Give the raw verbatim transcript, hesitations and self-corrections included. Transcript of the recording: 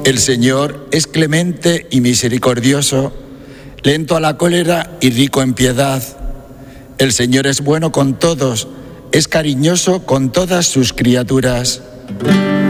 El Señor es clemente y misericordioso, lento a la cólera y rico en piedad. El Señor es bueno con todos, es cariñoso con todas sus criaturas.